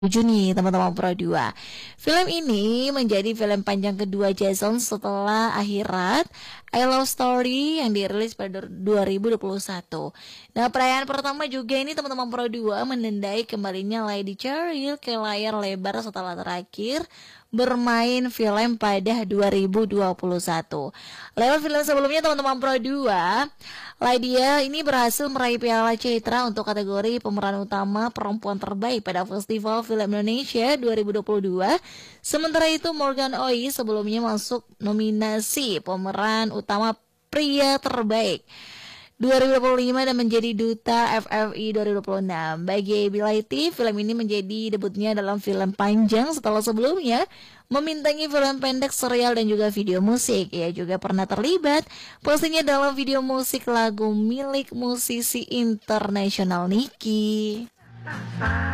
Juni teman-teman Pro 2. Film ini menjadi film panjang kedua Jason setelah Akhirat, I Love Story yang dirilis pada 2021. Nah, perayaan pertama juga ini teman-teman Pro 2 menandai kembalinya Lady Cheryl ke layar lebar setelah terakhir bermain film pada 2021. Lewat film sebelumnya teman-teman Pro 2, Lydia ini berhasil meraih Piala Citra untuk kategori pemeran utama perempuan terbaik pada Festival Film Indonesia 2022. Sementara itu Morgan Oey sebelumnya masuk nominasi pemeran utama pria terbaik 2025 dan menjadi duta FFI 2026. Bagi Ability, film ini menjadi debutnya dalam film panjang setelah sebelumnya memintangi film pendek, serial, dan juga video musik. Ia juga pernah terlibat pastinya dalam video musik lagu milik musisi internasional Nicky.